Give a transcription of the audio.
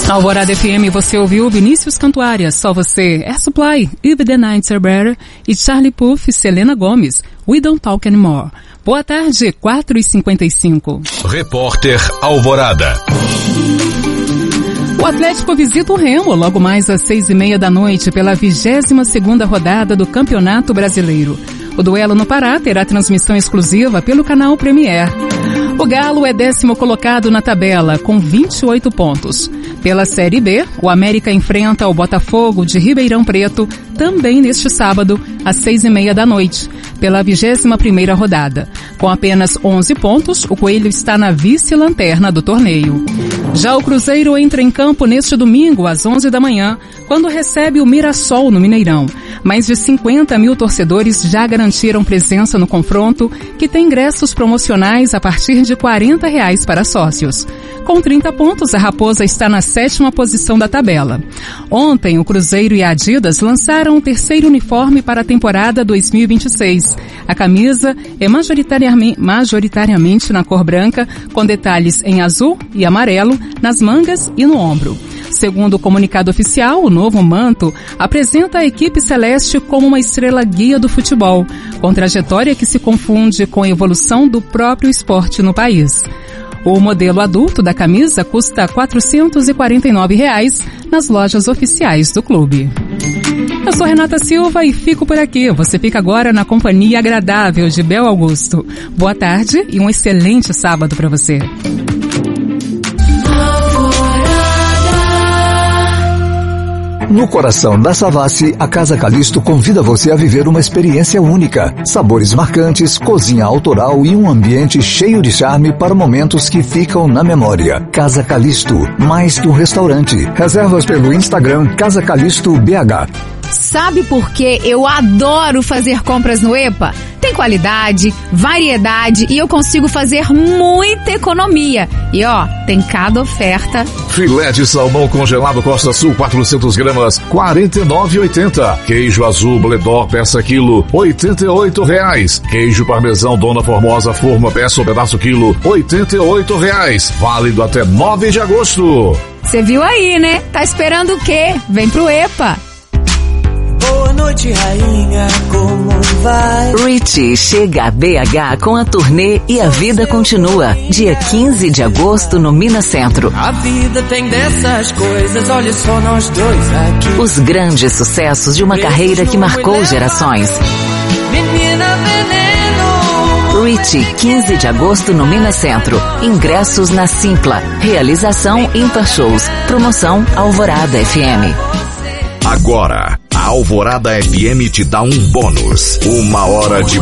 Na Alvorada FM você ouviu Vinícius Cantuária, Só Você, Air Supply, If the Nights Are Better e Charlie Puth e Selena Gomez, We Don't Talk Anymore. Boa tarde, 4h55. Repórter Alvorada. O Atlético visita o Remo logo mais às 6h30 da noite pela 22ª rodada do Campeonato Brasileiro. O duelo no Pará terá transmissão exclusiva pelo canal Premier. O Galo é 10º colocado na tabela, com 28 pontos. Pela Série B, o América enfrenta o Botafogo de Ribeirão Preto, também neste sábado, às 6h30 da noite, pela 21ª rodada. Com apenas 11 pontos, o Coelho está na vice-lanterna do torneio. Já o Cruzeiro entra em campo neste domingo, às 11 da manhã, quando recebe o Mirassol no Mineirão. Mais de 50 mil torcedores já garantiram presença no confronto, que tem ingressos promocionais a partir de R$40 para sócios. Com 30 pontos, a Raposa está na 7ª posição da tabela. Ontem, o Cruzeiro e a Adidas lançaram o terceiro uniforme para a temporada 2026. A camisa é majoritariamente na cor branca, com detalhes em azul e amarelo nas mangas e no ombro. Segundo o comunicado oficial, o novo manto apresenta a equipe celeste como uma estrela guia do futebol, com trajetória que se confunde com a evolução do próprio esporte no país. O modelo adulto da camisa custa R$ 449 nas lojas oficiais do clube. Eu sou Renata Silva e fico por aqui. Você fica agora na companhia agradável de Bel Augusto. Boa tarde e um excelente sábado para você. No coração da Savassi, a Casa Calixto convida você a viver uma experiência única. Sabores marcantes, cozinha autoral e um ambiente cheio de charme para momentos que ficam na memória. Casa Calixto, mais que um restaurante. Reservas pelo Instagram Casa Calixto BH. Sabe por que eu adoro fazer compras no EPA? Tem qualidade, variedade e eu consigo fazer muita economia. E ó, tem cada oferta. Filé de salmão congelado Costa Sul, 400 gramas, R$ 49,80. Queijo azul Bledor, peça quilo, R$ 88,00. Queijo parmesão Dona Formosa, forma, peça ou pedaço quilo, R$ 88,00. Válido até 9 de agosto. Você viu aí, né? Tá esperando o quê? Vem pro EPA. Boa noite, rainha, como vai? Richie chega a BH com a turnê E a Vida Continua, dia 15 de agosto no Minas Centro. A vida tem dessas coisas, olha só nós dois aqui. Os grandes sucessos de uma carreira que marcou gerações. Menina veneno. Richie, 15 de agosto no Minas Centro. Ingressos na Simpla. Realização Ímpar Shows. Promoção Alvorada FM. Agora, a Alvorada FM te dá um bônus. 1 hora de